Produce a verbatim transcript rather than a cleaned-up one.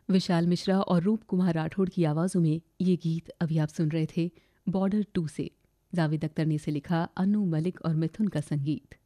विशाल मिश्रा और रूप कुमार राठौड़ की आवाज़ों में ये गीत अभी आप सुन रहे थे बॉर्डर टू से। जावेद अख्तर ने इसे लिखा, अनु मलिक और मिथुन का संगीत।